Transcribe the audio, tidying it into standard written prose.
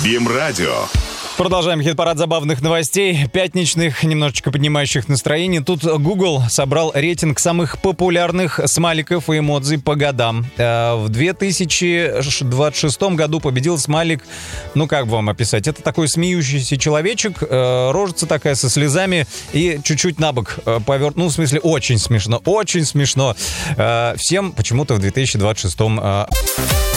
БИМ-радио. Продолжаем хит-парад забавных новостей, пятничных, немножечко поднимающих настроение. Тут Google собрал рейтинг самых популярных смайликов и эмодзи по годам. В 2026 году победил смайлик, ну как бы вам описать, это такой смеющийся человечек, рожица такая со слезами и чуть-чуть на бок повернут. Ну, в смысле, очень смешно, очень смешно. Всем почему-то в 2026